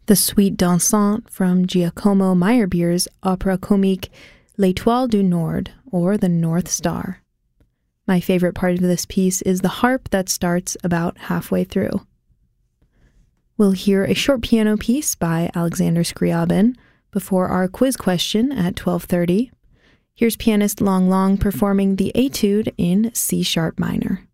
the Suite dansante from Giacomo Meyerbeer's opera comique L'Étoile du Nord, or The North Star. My favorite part of this piece is the harp that starts about halfway through. We'll hear a short piano piece by Alexander Scriabin before our quiz question at 12:30. Here's pianist Long Long performing the Etude in C sharp minor.